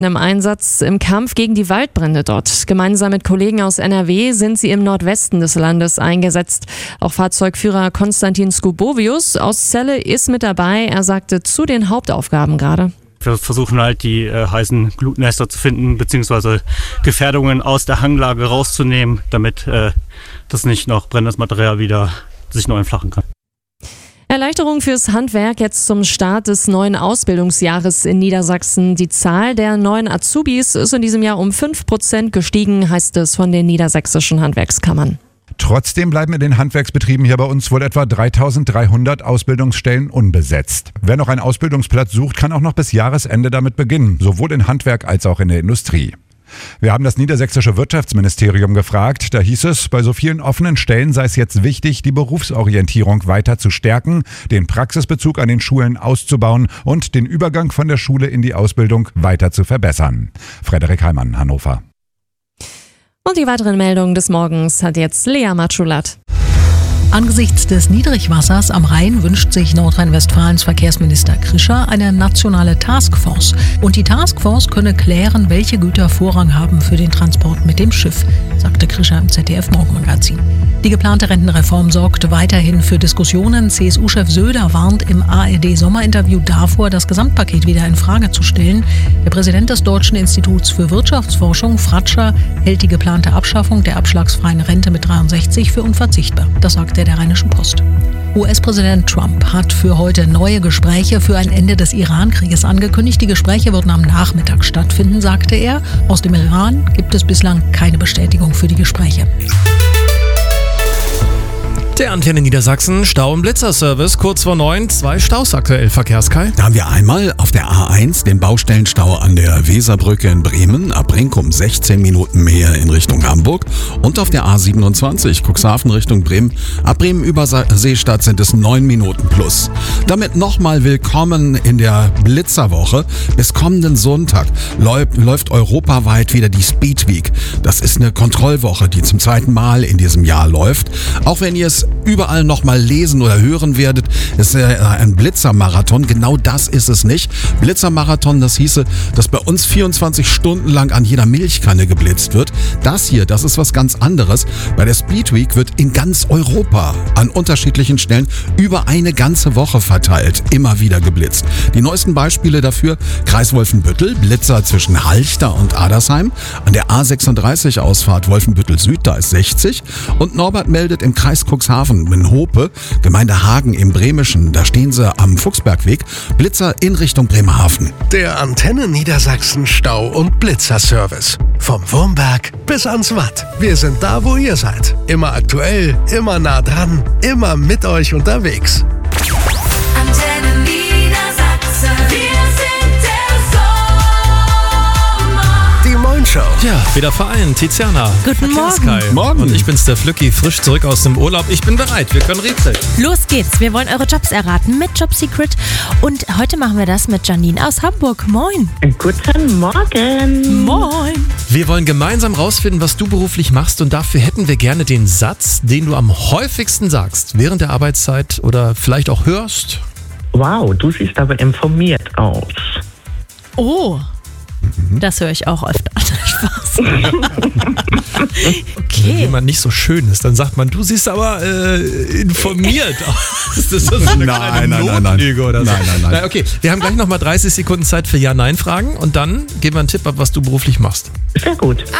Im Einsatz im Kampf gegen die Waldbrände dort. Gemeinsam mit Kollegen aus NRW sind sie im Nordwesten des Landes eingesetzt. Auch Fahrzeugführer Konstantin Skubovius aus Celle ist mit dabei. Er sagte zu den Hauptaufgaben gerade: Wir versuchen halt die heißen Glutnester zu finden, beziehungsweise Gefährdungen aus der Hanglage rauszunehmen, damit das nicht noch brennendes Material wieder sich neu entflachen kann. Erleichterung fürs Handwerk jetzt zum Start des neuen Ausbildungsjahres in Niedersachsen. Die Zahl der neuen Azubis ist in diesem Jahr um 5% gestiegen, heißt es von den niedersächsischen Handwerkskammern. Trotzdem bleiben in den Handwerksbetrieben hier bei uns wohl etwa 3.300 Ausbildungsstellen unbesetzt. Wer noch einen Ausbildungsplatz sucht, kann auch noch bis Jahresende damit beginnen, sowohl in Handwerk als auch in der Industrie. Wir haben das niedersächsische Wirtschaftsministerium gefragt. Da hieß es, bei so vielen offenen Stellen sei es jetzt wichtig, die Berufsorientierung weiter zu stärken, den Praxisbezug an den Schulen auszubauen und den Übergang von der Schule in die Ausbildung weiter zu verbessern. Frederik Heimann, Hannover. Und die weiteren Meldungen des Morgens hat jetzt Lea Matschulat. Angesichts des Niedrigwassers am Rhein wünscht sich Nordrhein-Westfalens Verkehrsminister Krischer eine nationale Taskforce. Und die Taskforce könne klären, welche Güter Vorrang haben für den Transport mit dem Schiff, sagte Krischer im ZDF-Morgenmagazin. Die geplante Rentenreform sorgt weiterhin für Diskussionen. CSU-Chef Söder warnt im ARD-Sommerinterview davor, das Gesamtpaket wieder in Frage zu stellen. Der Präsident des Deutschen Instituts für Wirtschaftsforschung, Fratscher, hält die geplante Abschaffung der abschlagsfreien Rente mit 63 für unverzichtbar. Das sagte der Rheinischen Post. US-Präsident Trump hat für heute neue Gespräche für ein Ende des Iran-Krieges angekündigt. Die Gespräche würden am Nachmittag stattfinden, sagte er. Aus dem Iran gibt es bislang keine Bestätigung für die Gespräche. Der Antenne Niedersachsen Stau- und Blitzerservice kurz vor 9, 2 Staus aktuell, Verkehrskai. Da haben wir einmal auf der A1 den Baustellenstau an der Weserbrücke in Bremen, ab Brinkum 16 Minuten mehr in Richtung Hamburg, und auf der A27 Cuxhaven Richtung Bremen, ab Bremen über Seestadt sind es 9 Minuten plus. Damit nochmal willkommen in der Blitzerwoche. Bis kommenden Sonntag läuft europaweit wieder die Speed Week. Das ist eine Kontrollwoche, die zum zweiten Mal in diesem Jahr läuft. Auch wenn ihr es überall nochmal lesen oder hören werdet, ist ein Blitzermarathon. Genau das ist es nicht. Blitzermarathon, das hieße, dass bei uns 24 Stunden lang an jeder Milchkanne geblitzt wird. Das hier, das ist was ganz anderes. Bei der Speed Week wird in ganz Europa an unterschiedlichen Stellen über eine ganze Woche verteilt immer wieder geblitzt. Die neuesten Beispiele dafür: Kreis Wolfenbüttel, Blitzer zwischen Halchter und Adersheim. An der A36 Ausfahrt Wolfenbüttel Süd, da ist 60. Und Norbert meldet im Kreis Cuxhaven in Hope, Gemeinde Hagen im Bremischen, da stehen sie am Fuchsbergweg, Blitzer in Richtung Bremerhaven. Der Antenne Niedersachsen Stau- und Blitzerservice. Vom Wurmberg bis ans Watt. Wir sind da, wo ihr seid. Immer aktuell, immer nah dran, immer mit euch unterwegs. Antenne Niedersachsen. Wir sind der Sommer. Die Moin-Show. Ja, wieder vereint. Tiziana. Guten Verkehrskai. Morgen. Und ich bin's, der Flücki, frisch zurück aus dem Urlaub. Ich bin bereit. Wir können rätseln. Los geht's. Wir wollen eure Jobs erraten mit Job Secret. Und heute machen wir das mit Janine aus Hamburg. Moin. Guten Morgen. Moin. Wir wollen gemeinsam rausfinden, was du beruflich machst, und dafür hätten wir gerne den Satz, den du am häufigsten sagst, während der Arbeitszeit oder vielleicht auch hörst. Wow, du siehst aber informiert aus. Oh. Das höre ich auch öfter. Spaß. Wenn Okay. jemand nicht so schön ist, dann sagt man, du siehst aber informiert aus. Ist das so eine kleine Notlüge oder so? Nein. Okay, wir haben gleich nochmal 30 Sekunden Zeit für Ja-Nein-Fragen und dann geben wir einen Tipp ab, was du beruflich machst. Sehr gut.